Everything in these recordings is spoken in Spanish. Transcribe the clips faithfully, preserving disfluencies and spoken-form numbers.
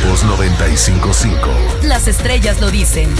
Lobos noventa y cinco punto cinco. Las estrellas lo dicen.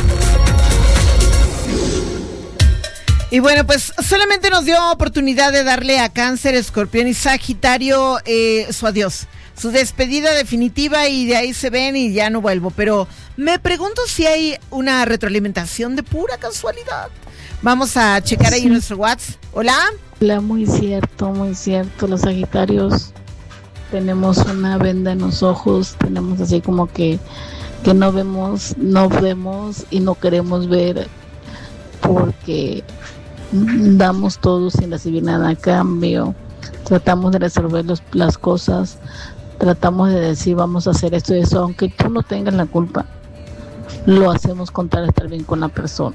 Y bueno, pues solamente nos dio oportunidad de darle a Cáncer, Escorpión y Sagitario eh, su adiós, su despedida definitiva, y de ahí se ven y ya no vuelvo. Pero me pregunto si hay una retroalimentación de pura casualidad. Vamos a checar ahí sí. Nuestro WhatsApp. Hola. Hola, muy cierto, muy cierto. Los Sagitarios tenemos una venda en los ojos, tenemos así como que, que no vemos, no vemos y no queremos ver, porque damos todo sin recibir nada a cambio. Tratamos de resolver los, las cosas, tratamos de decir vamos a hacer esto y eso, aunque tú no tengas la culpa, lo hacemos con tal de estar bien con la persona.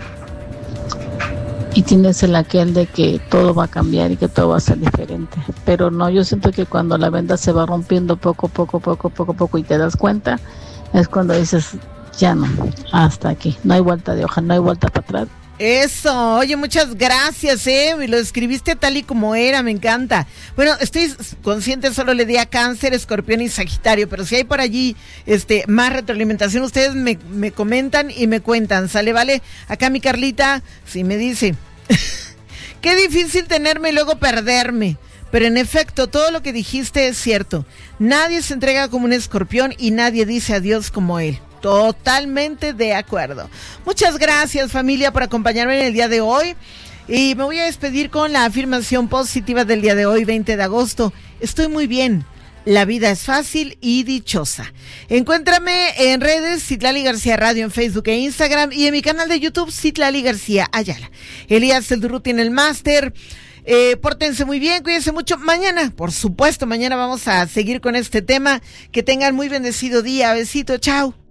Y tienes el aquel de que todo va a cambiar y que todo va a ser diferente, pero no, yo siento que cuando la venda se va rompiendo poco, poco, poco, poco, poco y te das cuenta, es cuando dices, ya no, hasta aquí, no hay vuelta de hoja, no hay vuelta para atrás. Eso, oye, muchas gracias, eh, lo escribiste tal y como era, me encanta. Bueno, estoy consciente, solo le di a Cáncer, Escorpión y Sagitario, pero si hay por allí este más retroalimentación, ustedes me, me comentan y me cuentan, ¿sale? Vale, acá mi Carlita, sí me dice, qué difícil tenerme y luego perderme, pero en efecto, todo lo que dijiste es cierto, nadie se entrega como un escorpión y nadie dice adiós como él. Totalmente de acuerdo. Muchas gracias, familia, por acompañarme en el día de hoy. Y me voy a despedir con la afirmación positiva del día de hoy, veinte de agosto. Estoy muy bien. La vida es fácil y dichosa. Encuéntrame en redes, Citlali García Radio en Facebook e Instagram, y en mi canal de YouTube, Citlali García Ayala. Elías El Durú tiene el máster. Eh, pórtense muy bien, cuídense mucho. Mañana, por supuesto, mañana vamos a seguir con este tema. Que tengan muy bendecido día. Besito, chao.